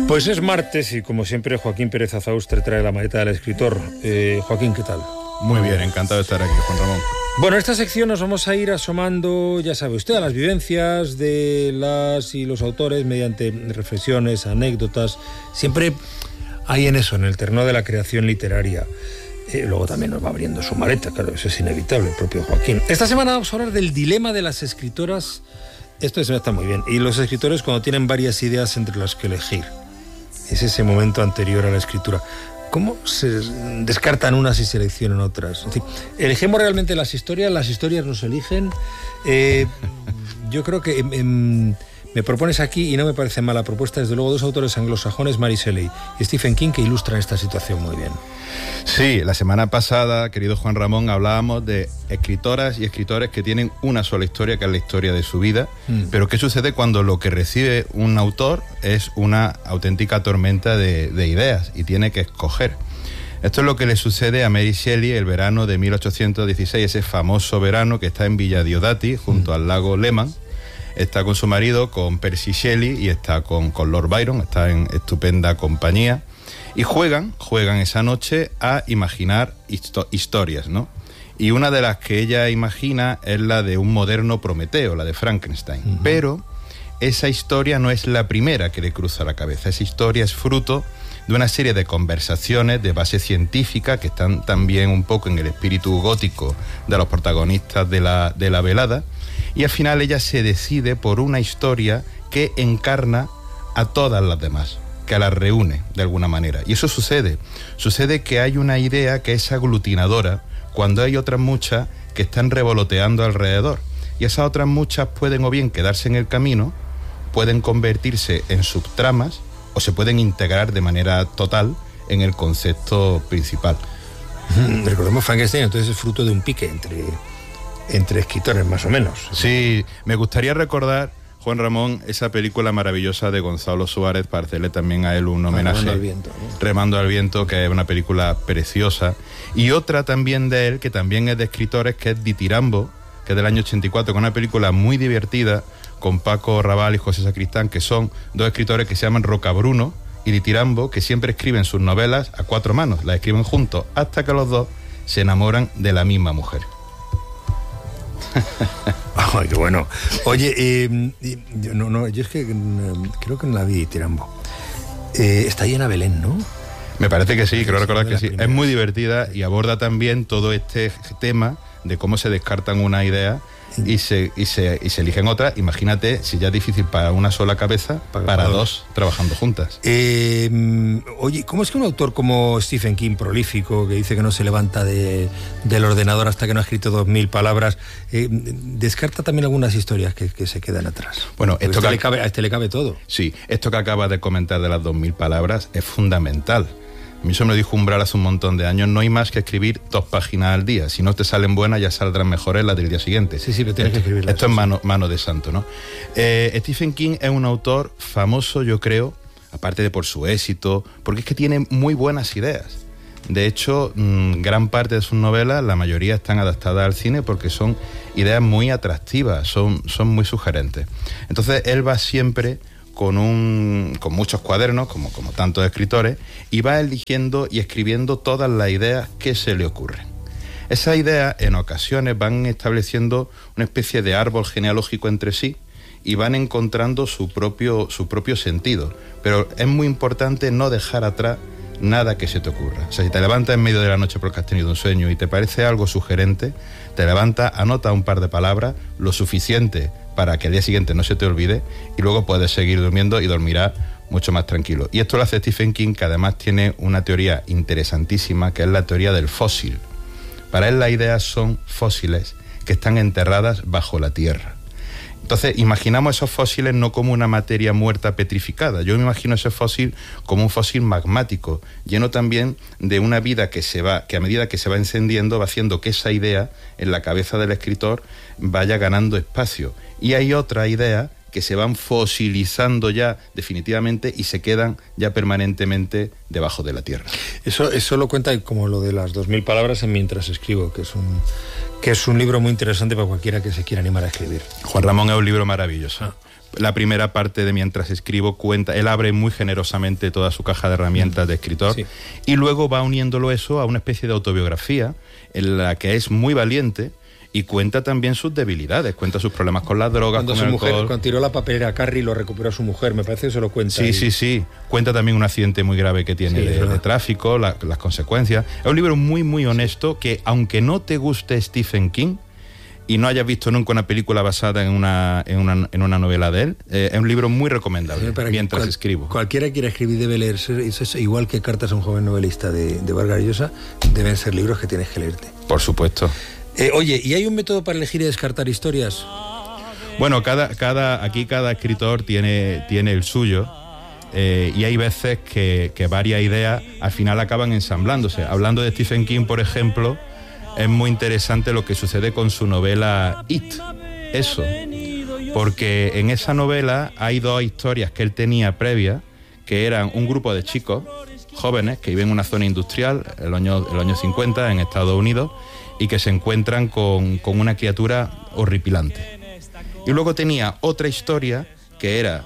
Pues es martes y como siempre Joaquín Pérez Azaustre trae la maleta del escritor. Joaquín, ¿qué tal? Muy bien, encantado de estar aquí, Juan Ramón. Bueno, en esta sección nos vamos a ir asomando, ya sabe usted, a las vivencias de las y los autores mediante reflexiones, anécdotas. Siempre hay en eso, en el terreno de la creación literaria. Luego también nos va abriendo su maleta, claro, eso es inevitable, el propio Joaquín. Esta semana vamos a hablar del dilema de las escritoras. Esto está muy bien. Y los escritores cuando tienen varias ideas entre las que elegir. Es ese momento anterior a la escritura. ¿Cómo se descartan unas y seleccionan otras? Es decir, ¿elegimos realmente las historias nos eligen? Yo creo que me propones aquí, y no me parece mala propuesta, desde luego, dos autores anglosajones, Mary Shelley y Stephen King, que ilustran esta situación muy bien. Sí, la semana pasada, querido Juan Ramón, hablábamos de escritoras y escritores que tienen una sola historia, que es la historia de su vida. Pero ¿qué sucede cuando lo que recibe un autor es una auténtica tormenta de ideas y tiene que escoger? Esto es lo que le sucede a Mary Shelley el verano de 1816, ese famoso verano que está en Villa Diodati, junto al lago Leman. Está con su marido, con Percy Shelley, y está con Lord Byron, está en estupenda compañía. Y juegan esa noche a imaginar historias, ¿no? Y una de las que ella imagina es la de un moderno Prometeo, la de Frankenstein. Pero esa historia no es la primera que le cruza la cabeza. Esa historia es fruto de una serie de conversaciones de base científica que están también un poco en el espíritu gótico de los protagonistas de la velada. Y al final ella se decide por una historia que encarna a todas las demás, que las reúne de alguna manera. Y eso sucede que hay una idea que es aglutinadora cuando hay otras muchas que están revoloteando alrededor. Y esas otras muchas pueden o bien quedarse en el camino, pueden convertirse en subtramas o se pueden integrar de manera total en el concepto principal. Recordemos Frankenstein, entonces es fruto de un pique entre escritores, más o menos. Sí, me gustaría recordar, Juan Ramón, esa película maravillosa de Gonzalo Suárez, para hacerle también a él un homenaje. Remando al viento, ¿no? Remando al viento, que es una película preciosa. Y otra también de él, que también es de escritores, que es Ditirambo, que es del año 84, con una película muy divertida, con Paco Raval y José Sacristán, que son dos escritores que se llaman Rocabruno y Ditirambo, que siempre escriben sus novelas a cuatro manos, las escriben juntos, hasta que los dos se enamoran de la misma mujer. Ay, qué bueno. Oye, yo es que creo que no la vi, Tirambo. Está llena Belén, ¿no? Me parece que sí, creo recordar que sí. Es muy divertida y aborda también todo este tema de cómo se descartan una idea y se eligen otras. Imagínate si ya es difícil para una sola cabeza, para dos trabajando juntas. Oye, ¿cómo es que un autor como Stephen King, prolífico, que dice que no se levanta del ordenador hasta que no ha escrito 2000 palabras, descarta también algunas historias que se quedan atrás? Bueno, a este le cabe todo. Sí, esto que acabas de comentar de las 2000 palabras es fundamental. A mí eso me lo dijo Umbral hace un montón de años. No hay más que escribir 2 páginas al día. Si no te salen buenas, ya saldrán mejores las del día siguiente. Sí, pero tienes que escribirlas. Esto es mano de santo, ¿no? Stephen King es un autor famoso, yo creo, aparte de por su éxito, porque es que tiene muy buenas ideas. De hecho, gran parte de sus novelas, la mayoría están adaptadas al cine porque son ideas muy atractivas, son muy sugerentes. Entonces, él va siempre con muchos cuadernos, como tantos escritores, y va eligiendo y escribiendo todas las ideas que se le ocurren. Esas ideas, en ocasiones, van estableciendo una especie de árbol genealógico entre sí y van encontrando su propio sentido. Pero es muy importante no dejar atrás nada que se te ocurra. O sea, si te levantas en medio de la noche porque has tenido un sueño y te parece algo sugerente, te levantas, anota un par de palabras, lo suficiente para que al día siguiente no se te olvide, y luego puedes seguir durmiendo y dormirás mucho más tranquilo. Y esto lo hace Stephen King, que además tiene una teoría interesantísima, que es la teoría del fósil. Para él las ideas son fósiles que están enterradas bajo la tierra. Entonces, imaginamos esos fósiles no como una materia muerta petrificada. Yo me imagino ese fósil como un fósil magmático, lleno también de una vida que a medida que se va encendiendo, va haciendo que esa idea en la cabeza del escritor vaya ganando espacio. Y hay otras ideas que se van fosilizando ya definitivamente y se quedan ya permanentemente debajo de la tierra. Eso lo cuenta como lo de las 2000 palabras en Mientras escribo, que es un libro muy interesante para cualquiera que se quiera animar a escribir. Juan Ramón es un libro maravilloso. La primera parte de Mientras escribo cuenta, él abre muy generosamente toda su caja de herramientas de escritor, sí, y luego va uniéndolo eso a una especie de autobiografía en la que es muy valiente y cuenta también sus debilidades, cuenta sus problemas con las drogas, cuando con su el mujer, alcohol. cuando tiró la papelera a Carrie, lo recuperó a su mujer, me parece que se lo cuenta. Sí, sí. Cuenta también un accidente muy grave que tiene de tráfico, las consecuencias. Es un libro muy, muy honesto que, aunque no te guste Stephen King y no hayas visto nunca una película basada en una novela de él, es un libro muy recomendable, Mientras escribo. Cualquiera que quiera escribir debe leerse, eso, igual que Cartas a un joven novelista de Vargas Llosa, deben ser libros que tienes que leerte. Por supuesto. Oye, ¿y hay un método para elegir y descartar historias? Bueno, aquí cada escritor tiene el suyo, y hay veces que varias ideas al final acaban ensamblándose. Hablando de Stephen King, por ejemplo, es muy interesante lo que sucede con su novela It, eso, porque en esa novela hay dos historias que él tenía previas, que eran un grupo de chicos jóvenes que viven en una zona industrial, el año 50 en Estados Unidos, y que se encuentran con una criatura horripilante. Y luego tenía otra historia que era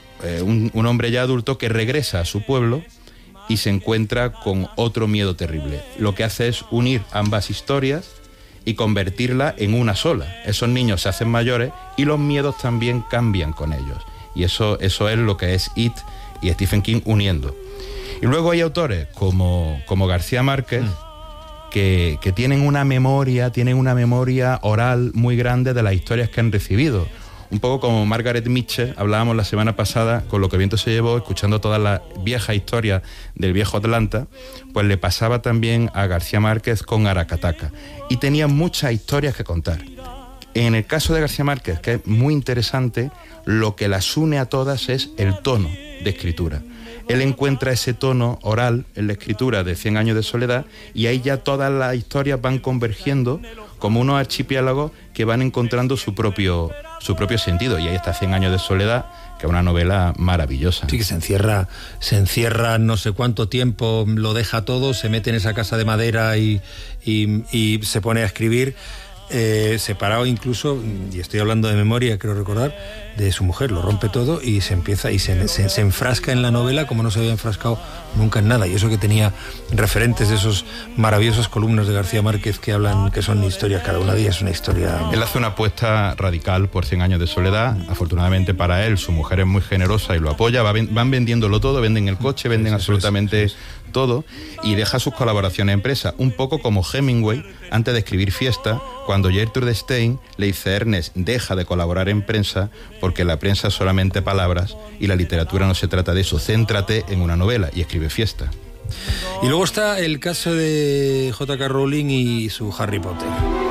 un hombre ya adulto que regresa a su pueblo y se encuentra con otro miedo terrible. Lo que hace es unir ambas historias y convertirla en una sola. Esos niños se hacen mayores y los miedos también cambian con ellos. Y eso es lo que es It y Stephen King uniendo. Y luego hay autores como García Márquez, que tienen una memoria oral muy grande de las historias que han recibido. Un poco como Margaret Mitchell, hablábamos la semana pasada, con Lo que viento se llevó, escuchando todas las viejas historias del viejo Atlanta, pues le pasaba también a García Márquez con Aracataca. Y tenía muchas historias que contar. En el caso de García Márquez, que es muy interesante, lo que las une a todas es el tono de escritura. Él encuentra ese tono oral en la escritura de 100 años de soledad, y ahí ya todas las historias van convergiendo como unos archipiélagos que van encontrando su propio sentido. Y ahí está 100 años de soledad, que es una novela maravillosa. Sí, que se encierra no sé cuánto tiempo, lo deja todo, se mete en esa casa de madera y se pone a escribir. Separado incluso, y estoy hablando de memoria, creo recordar, de su mujer, lo rompe todo y se enfrasca en la novela como no se había enfrascado nunca en nada. Y eso que tenía referentes de esos maravillosas columnas de García Márquez que hablan, que son historias, cada una de ellas es una historia. Él hace una apuesta radical por 100 años de soledad. Afortunadamente para él, su mujer es muy generosa y lo apoya. Van vendiéndolo todo, venden el coche, venden absolutamente todo, y deja sus colaboraciones en empresa, un poco como Hemingway antes de escribir Fiesta, cuando Gertrude Stein le dice a Ernest: deja de colaborar en prensa porque la prensa es solamente palabras y la literatura no se trata de eso, céntrate en una novela, y escribe Fiesta. Y luego está el caso de J.K. Rowling y su Harry Potter.